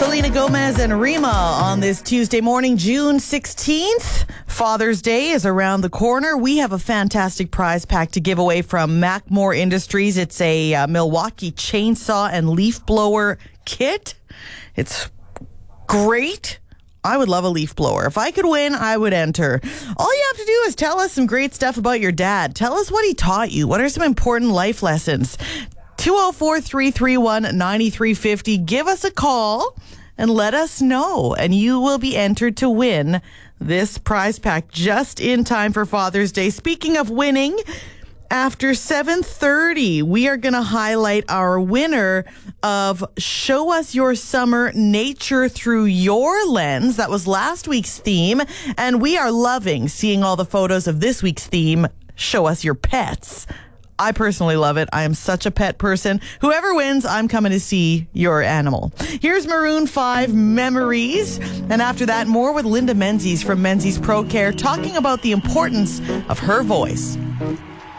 Selena Gomez and Rima on this Tuesday morning, June 16th. Father's Day is around the corner. We have a fantastic prize pack to give away from Mackmore Industries. It's a Milwaukee chainsaw and leaf blower kit. It's great. I would love a leaf blower. If I could win, I would enter. All you have to do is tell us some great stuff about your dad. Tell us what he taught you. What are some important life lessons? 204-331-9350. Give us a call and let us know, and you will be entered to win this prize pack just in time for Father's Day. Speaking of winning, after 7:30, we are going to highlight our winner of Show Us Your Summer Nature Through Your Lens. That was last week's theme, and we are loving seeing all the photos of this week's theme, Show Us Your Pets. I personally love it. I am such a pet person. Whoever wins, I'm coming to see your animal. Here's Maroon 5, Memories. And after that, more with Linda Menzies from Menzies Pro Care, talking about the importance of her voice.